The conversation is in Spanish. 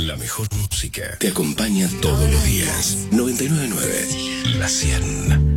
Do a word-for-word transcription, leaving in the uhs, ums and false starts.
La mejor música te acompaña todos los días. noventa y nueve punto nueve La cien.